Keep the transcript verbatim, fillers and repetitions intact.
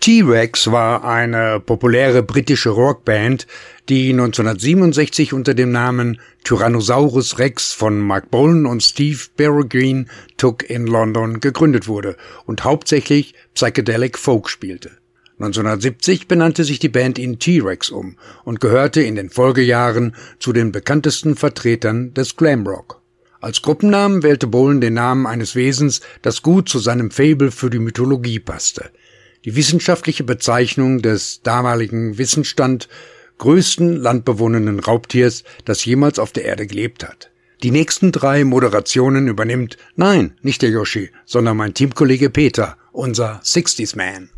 T-Rex war eine populäre britische Rockband, die neunzehnhundertsiebenundsechzig unter dem Namen Tyrannosaurus Rex von Mark Bolan und Steve Berrogreen Took in London gegründet wurde und hauptsächlich Psychedelic Folk spielte. neunzehnhundertsiebzig benannte sich die Band in T-Rex um und gehörte in den Folgejahren zu den bekanntesten Vertretern des Glamrock. Als Gruppennamen wählte Bolan den Namen eines Wesens, das gut zu seinem Faible für die Mythologie passte. Die wissenschaftliche Bezeichnung des damaligen Wissensstand größten landbewohnenden Raubtiers, das jemals auf der Erde gelebt hat. Die nächsten drei Moderationen übernimmt, nein, nicht der Yoshi, sondern mein Teamkollege Peter, unser sixties Man.